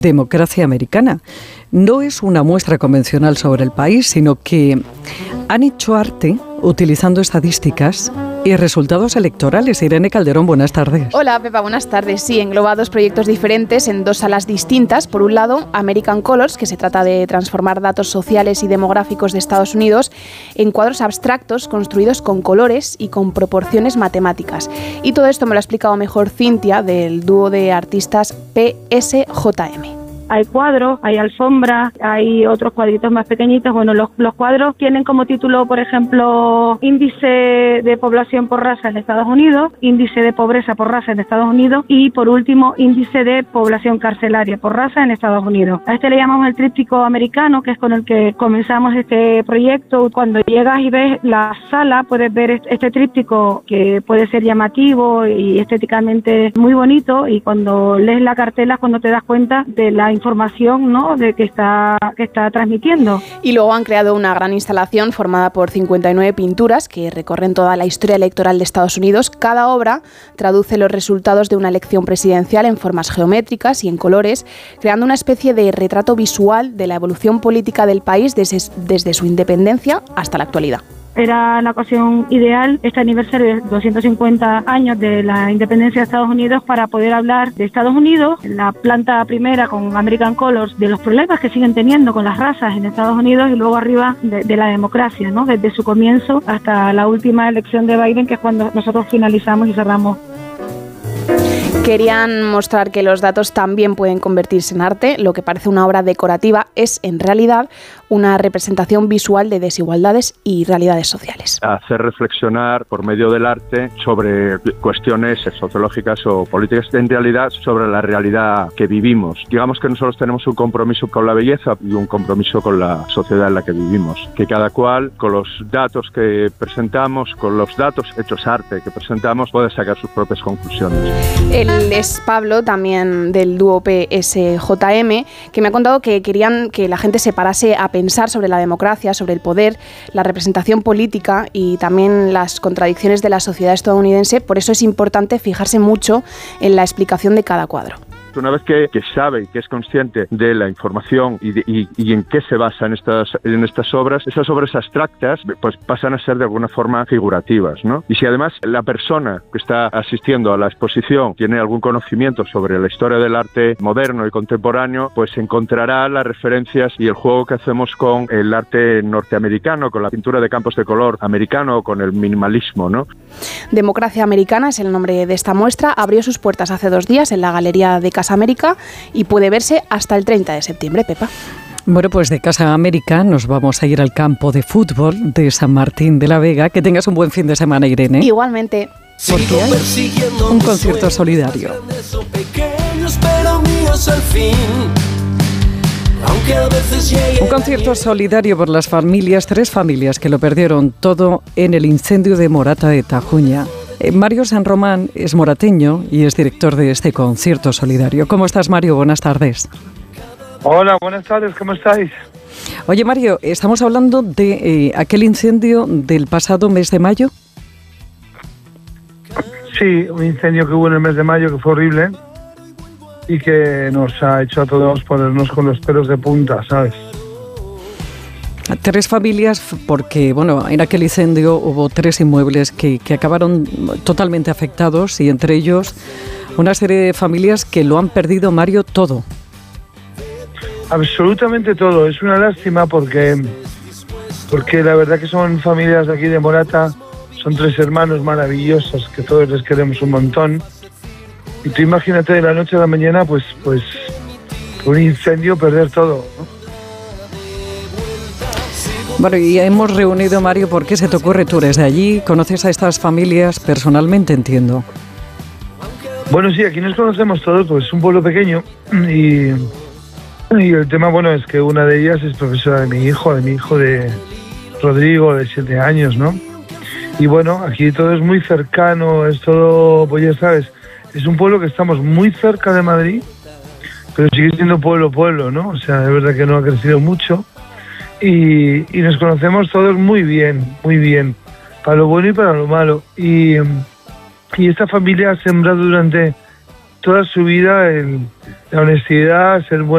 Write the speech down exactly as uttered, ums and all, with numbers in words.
Democracia Americana. No es una muestra convencional sobre el país, sino que han hecho arte utilizando estadísticas y resultados electorales. Irene Calderón, buenas tardes. Hola, Pepa, buenas tardes. Sí, engloba dos proyectos diferentes en dos salas distintas. Por un lado, American Colors, que se trata de transformar datos sociales y demográficos de Estados Unidos en cuadros abstractos construidos con colores y con proporciones matemáticas. Y todo esto me lo ha explicado mejor Cintia, del dúo de artistas P S J M. Hay cuadros, hay alfombras, hay otros cuadritos más pequeñitos. Bueno, los, los cuadros tienen como título, por ejemplo, índice de población por raza en Estados Unidos, índice de pobreza por raza en Estados Unidos y, por último, índice de población carcelaria por raza en Estados Unidos. A este le llamamos el tríptico americano, que es con el que comenzamos este proyecto. Cuando llegas y ves la sala, puedes ver este tríptico que puede ser llamativo y estéticamente muy bonito, y cuando lees la cartela es cuando te das cuenta de la información, ¿no?, de que está que está transmitiendo. Y luego han creado una gran instalación formada por cincuenta y nueve pinturas que recorren toda la historia electoral de Estados Unidos. Cada obra traduce los resultados de una elección presidencial en formas geométricas y en colores, creando una especie de retrato visual de la evolución política del país desde, desde su independencia hasta la actualidad. Era la ocasión ideal, este aniversario de doscientos cincuenta años de la independencia de Estados Unidos, para poder hablar de Estados Unidos, la planta primera con American Colors, de los problemas que siguen teniendo con las razas en Estados Unidos, y luego arriba de, de la democracia, ¿no?, desde su comienzo hasta la última elección de Biden, que es cuando nosotros finalizamos y cerramos. Querían mostrar que los datos también pueden convertirse en arte. Lo que parece una obra decorativa es, en realidad, una representación visual de desigualdades y realidades sociales. Hacer reflexionar por medio del arte sobre cuestiones sociológicas o políticas, en realidad sobre la realidad que vivimos. Digamos que nosotros tenemos un compromiso con la belleza y un compromiso con la sociedad en la que vivimos. Que cada cual, con los datos que presentamos, con los datos hechos arte que presentamos, puede sacar sus propias conclusiones. Él es Pablo, también del dúo P S J M, que me ha contado que querían que la gente se parase a pensar sobre la democracia, sobre el poder, la representación política y también las contradicciones de la sociedad estadounidense. Por eso es importante fijarse mucho en la explicación de cada cuadro. Una vez que, que sabe y que es consciente de la información y, de, y, y en qué se basan estas, en estas obras, esas obras abstractas pues pasan a ser de alguna forma figurativas, ¿no? Y si además la persona que está asistiendo a la exposición tiene algún conocimiento sobre la historia del arte moderno y contemporáneo, pues encontrará las referencias y el juego que hacemos con el arte norteamericano, con la pintura de campos de color americano o con el minimalismo, ¿no? Democracia Americana es el nombre de esta muestra. Abrió sus puertas hace dos días en la Galería de Casa América y puede verse hasta el treinta de septiembre, Pepa. Bueno, pues de Casa América nos vamos a ir al campo de fútbol de San Martín de la Vega. Que tengas un buen fin de semana, Irene. Igualmente. Porque hay un concierto solidario. Un concierto solidario por las familias, tres familias que lo perdieron todo en el incendio de Morata de Tajuña. Mario San Román es morateño y es director de este concierto solidario. ¿Cómo estás, Mario? Buenas tardes. Hola, buenas tardes, ¿cómo estáis? Oye, Mario, estamos hablando de eh, aquel incendio del pasado mes de mayo. Sí, un incendio que hubo en el mes de mayo que fue horrible y que nos ha hecho a todos ponernos con los pelos de punta, ¿sabes? Tres familias, porque bueno, en aquel incendio hubo tres inmuebles que, que acabaron totalmente afectados, y entre ellos una serie de familias que lo han perdido, Mario, todo. Absolutamente todo. Es una lástima porque, porque la verdad que son familias de aquí de Morata, son tres hermanos maravillosos que todos les queremos un montón. Y tú imagínate de la noche a la mañana, pues, pues un incendio, perder todo, ¿no? Bueno, y hemos reunido, Mario, ¿por qué se te ocurre? Tú eres de allí, conoces a estas familias personalmente, entiendo. Bueno, sí, aquí nos conocemos todos, pues es un pueblo pequeño y, y el tema, bueno, es que una de ellas es profesora de mi hijo, de mi hijo de Rodrigo, de siete años, ¿no? Y bueno, aquí todo es muy cercano, es todo, pues ya sabes, es un pueblo que estamos muy cerca de Madrid, pero sigue siendo pueblo, pueblo, ¿no? O sea, de verdad que no ha crecido mucho. Y, y nos conocemos todos muy bien, muy bien, para lo bueno y para lo malo. Y, y esta familia ha sembrado durante toda su vida el, la honestidad, ser buena.